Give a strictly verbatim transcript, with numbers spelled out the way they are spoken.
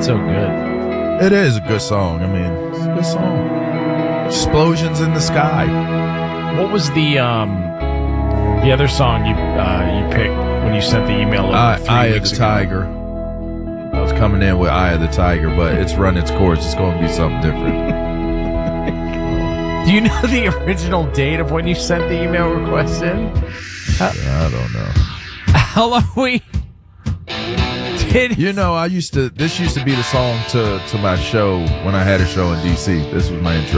so good. It is a good song. I mean, it's a good song. Explosions in the sky. What was the um the other song you uh, you picked when you sent the email over Eye, three Eye of weeks the ago? Tiger. I was coming in with Eye of the Tiger, but it's run its course. It's going to be something different. Do you know the original date of when you sent the email request in? I don't know. How long we did? You know, I used to. This used to be the song to to my show when I had a show in D C. This was my intro.